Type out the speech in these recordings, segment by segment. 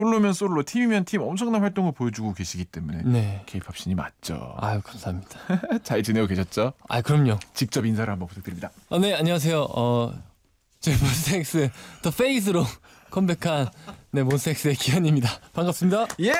솔로면 솔로, 팀이면 팀 엄청난 활동을 보여주고 계시기 때문에 네. K-팝 신이 맞죠. 아유 감사합니다. 잘 지내고 계셨죠? 아 그럼요. 직접 인사를 한번 부탁드립니다. 네 안녕하세요. 저희 몬스타엑스 더 페이스로 컴백한 몬스타엑스의 기현입니다. 반갑습니다. 예!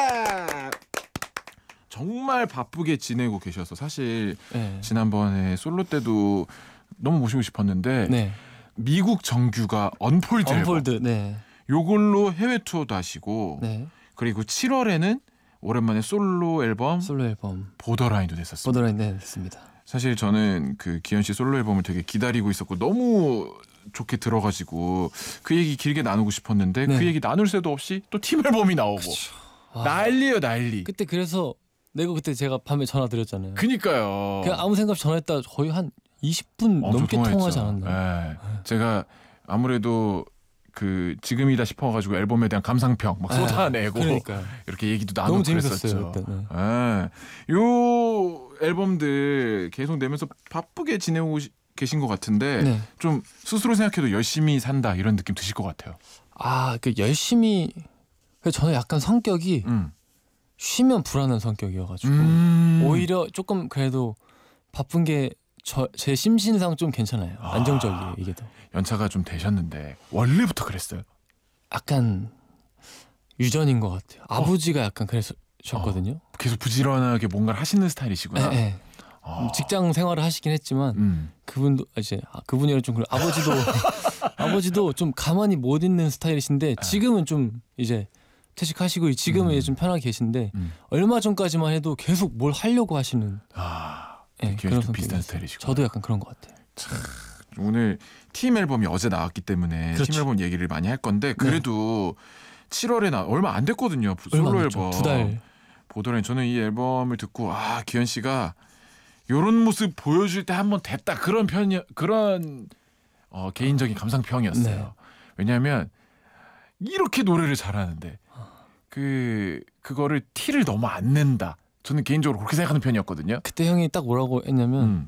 정말 바쁘게 지내고 계셔서 사실 네. 지난번에 솔로 때도 너무 모시고 싶었는데 네. 미국 정규가 언폴드 앨범 언폴드. 네. 요걸로 해외 투어도 하시고 네. 그리고 7월에는 오랜만에 솔로 앨범 솔로 앨범 보더라인도 냈었습니다. 보더라인 됐습니다. 사실 저는 그 기현 씨 솔로 앨범을 되게 기다리고 있었고 너무 좋게 들어가지고 그 얘기 길게 나누고 싶었는데 네. 그 얘기 나눌 새도 없이 또 팀 앨범이 나오고 난리예요 난리. 그때 그래서 내가 그때 제가 밤에 전화 드렸잖아요. 그니까요. 그냥 아무 생각 없이 전화했다 거의 한 20분 엄청 넘게 통화했죠. 통화하지 않았나요? 네. 제가 아무래도 그 지금이다 싶어가지고 앨범에 대한 감상평 막 쏟아내고 그러니까요. 이렇게 얘기도 나누고 너무 그랬었죠. 재밌었어요. 그때. 네. 네. 요 앨범들 계속 내면서 바쁘게 지내고 계신 것 같은데 네. 좀 스스로 생각해도 열심히 산다 이런 느낌 드실 것 같아요. 그 열심히 저는 약간 성격이 쉬면 불안한 성격이어가지고 오히려 조금 그래도 바쁜 게 제 심신상 좀 괜찮아요. 안정적이에요 이게 더. 연차가 좀 되셨는데 원래부터 그랬어요? 약간 유전인 것 같아요. 아버지가 약간 그러셨거든요. 계속 부지런하게 뭔가를 하시는 스타일이시구나. 네. 직장 생활을 하시긴 했지만 그분도 이제 그분이랑 좀 아버지도 좀 가만히 못 있는 스타일이신데 지금은 좀 이제 퇴직하시고 지금은 이제 좀 편하게 계신데 얼마 전까지만 해도 계속 뭘 하려고 하시는 그런 비슷한 스타일이시고. 저도 약간 그런 것 같아요. 오늘 팀 앨범이 어제 나왔기 때문에 그렇죠. 팀 앨범 얘기를 많이 할 건데 그래도 7월에 얼마 안 됐거든요. 솔로 앨범. 2달. 보더라니 저는 이 앨범을 듣고 기현 씨가 요런 모습 보여줄 때 한번 됐다 그런 개인적인 감상평이었어요. 네. 왜냐하면 이렇게 노래를 잘하는데 그거를 티를 너무 안 낸다. 저는 개인적으로 그렇게 생각하는 편이었거든요. 그때 형이 딱 뭐라고 했냐면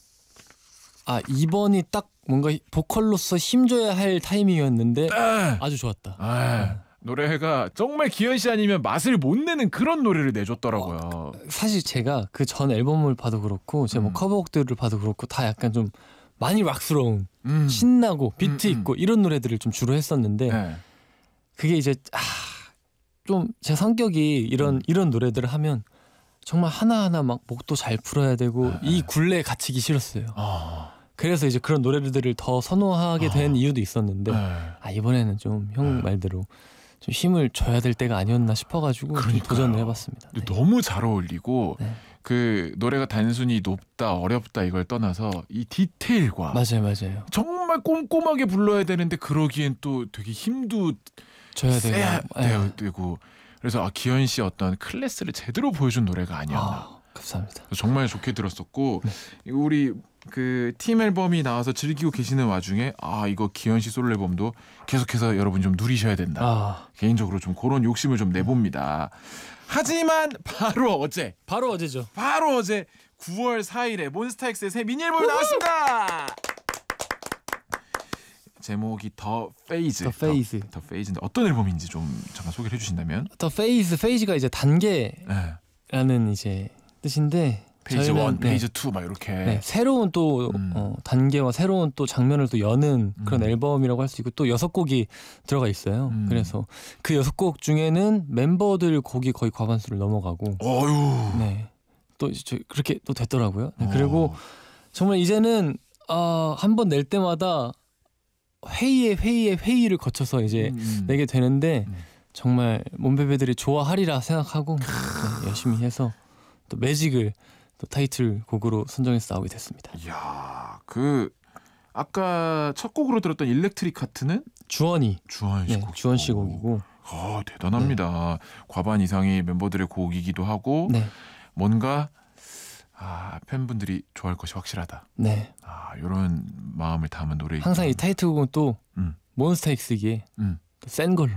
이번이 딱 뭔가 보컬로서 힘줘야 할 타이밍이었는데 아주 좋았다. 노래가 정말 기현 씨 아니면 맛을 못 내는 그런 노래를 내줬더라고요. 사실 제가 그 전 앨범을 봐도 그렇고 제가 뭐 커버곡들을 봐도 그렇고 다 약간 좀 많이 락스러운 신나고 비트 있고 이런 노래들을 좀 주로 했었는데 그게 이제 좀 제 성격이 이런 노래들을 하면 정말 하나하나 막 목도 잘 풀어야 되고 이 굴레에 갇히기 싫었어요. 그래서 이제 그런 노래들을 더 선호하게 된 이유도 있었는데 이번에는 좀 형 말대로 좀 힘을 줘야 될 때가 아니었나 싶어가지고 좀 도전을 해봤습니다. 네. 너무 잘 어울리고 네. 그 노래가 단순히 높다 어렵다 이걸 떠나서 이 디테일과 맞아요. 정말 꼼꼼하게 불러야 되는데 그러기엔 또 되게 힘도 줘야 세야 되고 그래서 기현 씨 어떤 클래스를 제대로 보여준 노래가 아니었나. 감사합니다. 정말 좋게 들었었고 우리 그 팀 앨범이 나와서 즐기고 계시는 와중에 이거 기현 씨 솔로 앨범도 계속해서 여러분 좀 누리셔야 된다. 개인적으로 좀 그런 욕심을 좀 내봅니다. 하지만 바로 어제죠. 바로 어제 9월 4일에 몬스타엑스의 새 미니 앨범이 나왔습니다. 제목이 더 페이즈. 더 페이즈인데 어떤 앨범인지 좀 잠깐 소개를 해주신다면. 더 페이즈가 이제 단계라는 이제 뜻인데 페이즈 1, 페이즈 2 막 이렇게 새로운 또 단계와 새로운 또 장면을 또 여는 그런 앨범이라고 할 수 있고 또 6곡이 들어가 있어요. 그래서 그 6곡 중에는 멤버들 곡이 거의 과반수를 넘어가고 또 이제 그렇게 또 됐더라고요. 그리고 정말 이제는 한 번 낼 때마다 회의를 거쳐서 이제 내게 되는데 정말 몸베베들이 좋아하리라 생각하고 열심히 해서 또 매직을 또 타이틀 곡으로 선정해서 나오게 됐습니다. 이야, 아까 첫 곡으로 들었던 일렉트릭 하트는 주원이 주원 씨 곡이고. 대단합니다. 과반 이상이 멤버들의 곡이기도 하고 뭔가 팬분들이 좋아할 것이 확실하다. 이런 마음을 담은 노래. 항상 이 타이틀곡은 또 몬스타엑스기에 센 걸로.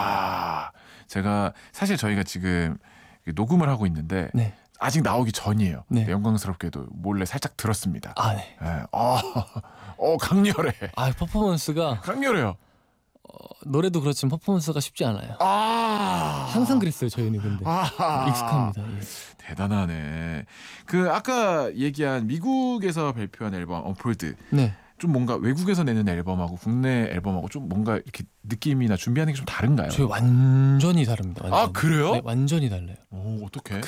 제가 사실 저희가 지금 녹음을 하고 있는데 아직 나오기 전이에요. 영광스럽게도 몰래 살짝 들었습니다. 네. 강렬해. 퍼포먼스가 강렬해요. 노래도 그렇지만 퍼포먼스가 쉽지 않아요. 항상 그랬어요 저희는. 근데 익숙합니다. 예. 대단하네. 그 아까 얘기한 미국에서 발표한 앨범 언폴드. 네. 좀 뭔가 외국에서 내는 앨범하고 국내 앨범하고 좀 뭔가 이렇게 느낌이나 준비하는 게 좀 다른가요? 저희 완전히 다릅니다. 완전히. 그래요? 네, 완전히 달라요. 오, 어떻게?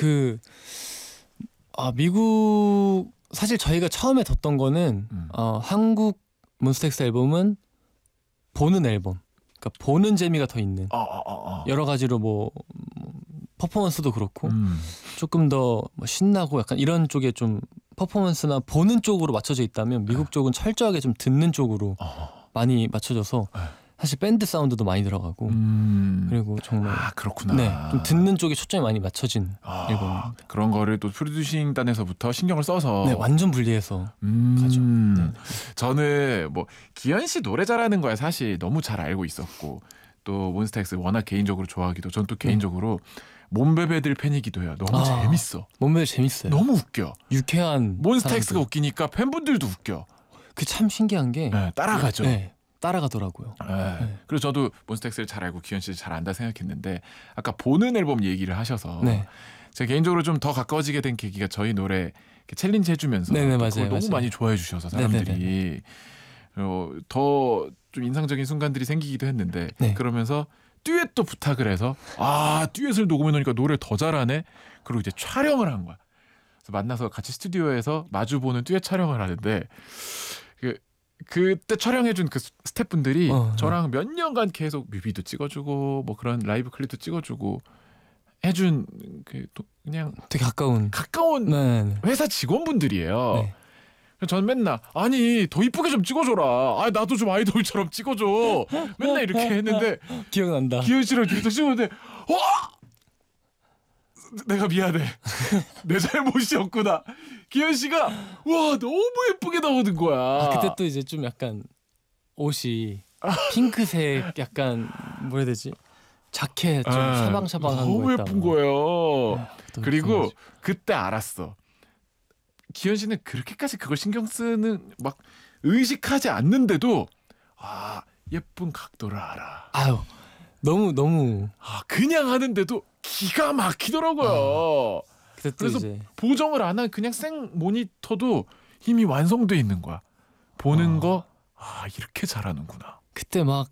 미국 사실 저희가 처음에 뒀던 거는 한국 몬스타엑스 앨범은 보는 앨범. 그러니까 보는 재미가 더 있는 여러 가지로 뭐 퍼포먼스도 그렇고 조금 더 뭐 신나고 약간 이런 쪽에 좀 퍼포먼스나 보는 쪽으로 맞춰져 있다면 미국 쪽은 철저하게 좀 듣는 쪽으로 많이 맞춰져서 사실 밴드 사운드도 많이 들어가고 그리고 정말 그렇구나. 네, 좀 듣는 쪽에 초점이 많이 맞춰진 앨범입니다. 그런 거를 또 프로듀싱단에서부터 신경을 써서 네, 완전 분리해서 가죠. 네. 저는 뭐 기현 씨 노래 잘하는 거야 사실 너무 잘 알고 있었고 또 몬스타엑스 워낙 개인적으로 좋아하기도 전 또 개인적으로 몸베베들 팬이기도 해요. 너무 재밌어. 몸베베 재밌어요. 너무 웃겨. 유쾌한 몬스타엑스가 사람들. 웃기니까 팬분들도 웃겨. 그 참 신기한 게 따라가죠. 네, 따라가더라고요. 네. 그래서 저도 몬스타엑스를 잘 알고 기현 씨를 잘 안다 생각했는데 아까 보는 앨범 얘기를 하셔서 제가 개인적으로 좀 더 가까워지게 된 계기가 저희 노래 챌린지 해주면서 맞아요, 너무 많이 좋아해 주셔서 사람들이 더 좀 인상적인 순간들이 생기기도 했는데 그러면서 듀엣도 부탁을 해서 듀엣을 녹음해 놓으니까 노래를 더 잘하네. 그리고 이제 촬영을 한 거야. 그래서 만나서 같이 스튜디오에서 마주보는 듀엣 촬영을 하는데 그때 촬영해준 그 스태프분들이 저랑 몇 년간 계속 뮤비도 찍어주고 뭐 그런 라이브 클립도 찍어주고 해준 그냥 되게 가까운 회사 직원분들이에요. 저는 맨날 더 이쁘게 좀 찍어줘라. 나도 좀 아이돌처럼 찍어줘. 맨날 이렇게 했는데 기억난다. 기현 씨랑 계속 찍었는데 내가 미안해. 내 잘못이었구나. 기현 씨가 너무 예쁘게 나오는 거야. 그때 또 이제 좀 약간 옷이 핑크색 약간 뭐라 해야 되지? 자켓 좀 샤방샤방한 거 너무 예쁜 거예요. 그리고 예쁜 그때 알았어. 기현 씨는 그렇게까지 그걸 신경 쓰는 막 의식하지 않는데도 예쁜 각도를 알아. 너무 그냥 하는데도 기가 막히더라고요. 그래서 이제 보정을 안 한 그냥 생 모니터도 이미 완성돼 있는 거야. 보는 거 이렇게 잘하는구나. 그때 막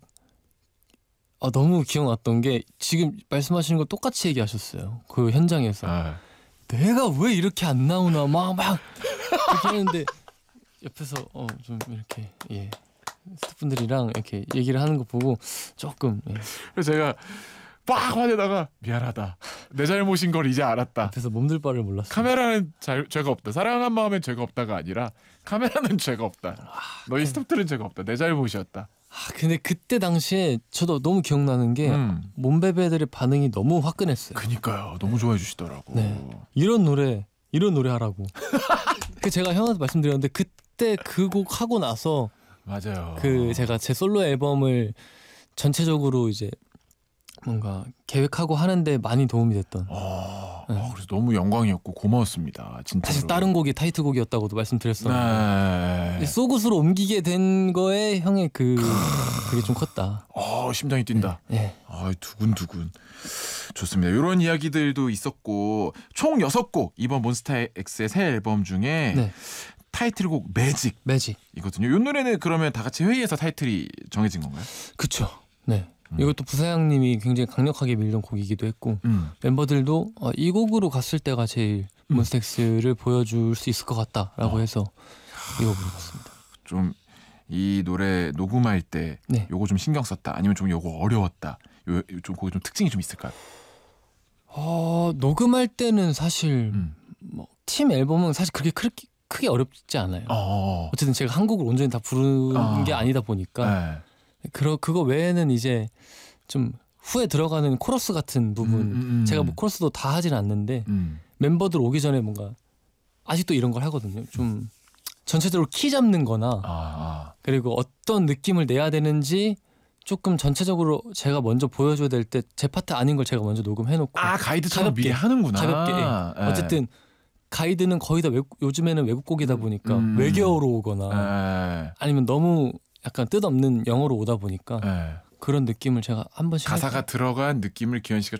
너무 기억났던 게 지금 말씀하시는 거 똑같이 얘기하셨어요. 그 현장에서 내가 왜 이렇게 안 나오나 막 이렇게 하는데 옆에서 좀 이렇게 스태프분들이랑 이렇게 얘기를 하는 거 보고 조금 그래서 제가 막 화내다가 미안하다. 내 잘못인 걸 이제 알았다. 앞에서 몸둘 바를 몰랐어. 카메라는 죄가 없다. 사랑한 마음엔 죄가 없다가 아니라 카메라는 죄가 없다. 너희 스태프들은 죄가 없다. 내 잘못이었다. 근데 그때 당시에 저도 너무 기억나는 게 몸베베들의 반응이 너무 화끈했어요. 그니까요. 너무 좋아해 주시더라고. 이런 노래 하라고. 제가 형한테 말씀드렸는데 그때 그 곡 하고 나서 맞아요. 제가 제 솔로 앨범을 전체적으로 이제 뭔가 계획하고 하는데 많이 도움이 됐던. 그래서 너무 영광이었고 고마웠습니다. 진짜. 사실 다른 곡이 타이틀곡이었다고도 말씀드렸었는데 속옷으로 옮기게 된 거에 형의 그게 좀 컸다. 심장이 뛴다. 두근두근. 좋습니다. 이런 이야기들도 있었고 총 6곡 이번 몬스타엑스의 새 앨범 중에 타이틀곡 매직이거든요. 이 노래는 그러면 다 같이 회의해서 타이틀이 정해진 건가요? 그렇죠. 네. 이것도 부사장님이 굉장히 강력하게 밀던 곡이기도 했고 멤버들도 이 곡으로 갔을 때가 제일 몬스타엑스를 보여줄 수 있을 것 같다라고 해서 이 곡으로 갔습니다. 좀 이 노래 녹음할 때 요거 좀 신경 썼다 아니면 좀 요거 어려웠다 좀 거기 좀 특징이 좀 있을까요? 녹음할 때는 사실 뭐 팀 앨범은 사실 그렇게 크게 어렵지 않아요. 어쨌든 제가 한 곡을 온전히 다 부른 게 아니다 보니까 그거 외에는 이제 좀 후에 들어가는 코러스 같은 부분 제가 뭐 코러스도 다 하진 않는데 멤버들 오기 전에 뭔가 아직도 이런 걸 하거든요. 좀 전체적으로 키 잡는 거나 그리고 어떤 느낌을 내야 되는지 조금 전체적으로 제가 먼저 보여줘야 될 때 제 파트 아닌 걸 제가 먼저 녹음해놓고 가이드처럼 미리 하는구나. 가볍게 어쨌든 가이드는 거의 다 요즘에는 외국곡이다 보니까 외계어로 오거나 아니면 너무 약간 뜻없는 영어로 오다 보니까 그런 느낌을 제가 한 번씩 가사가 들어간 느낌을 기현 씨가